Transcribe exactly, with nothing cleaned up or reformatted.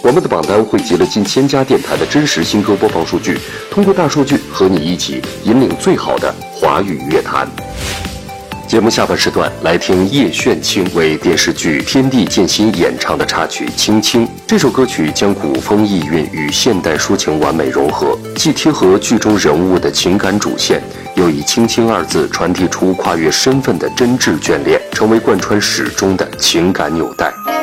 我们的榜单汇集了近千家电台的真实新歌播放数据，通过大数据和你一起引领最好的华语乐坛。节目下半时段来听叶炫清为电视剧《天地渐心》演唱的插曲《青青》。这首歌曲将古风意韵与现代抒情完美融合，既贴合剧中人物的情感主线，又以“青青”二字传递出跨越身份的真挚眷恋，成为贯穿始终的情感纽带。